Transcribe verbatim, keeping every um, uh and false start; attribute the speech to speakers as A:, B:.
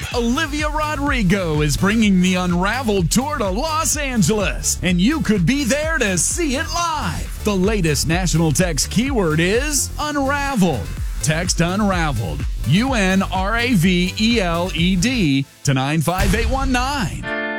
A: Olivia Rodrigo is bringing the Unraveled Tour to Los Angeles, and you could be there to see it live. The latest national text keyword is Unraveled. Text Unraveled, U N R A V E L E D, to nine five eight one nine.